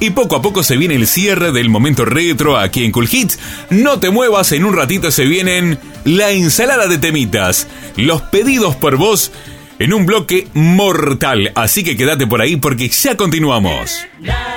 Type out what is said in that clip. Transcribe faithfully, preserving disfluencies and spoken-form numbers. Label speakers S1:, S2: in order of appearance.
S1: Y poco a poco se viene el cierre del momento retro aquí en Cool Hits. No te muevas, en un ratito se vienen la ensalada de temitas, los pedidos por vos en un bloque mortal. Así que quédate por ahí porque ya continuamos.